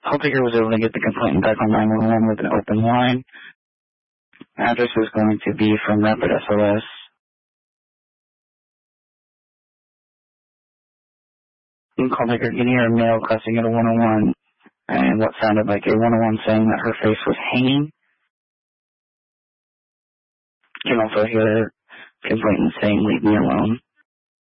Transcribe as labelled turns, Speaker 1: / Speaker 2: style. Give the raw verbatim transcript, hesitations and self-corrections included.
Speaker 1: Call taker was able to get the complainant back on nine one one with an open line. Address is going to be from Rapid S O S. Call taker can hear a male cussing at a one oh one and what sounded like a one oh one saying that her face was hanging. You can also hear complainant saying, "Leave me alone."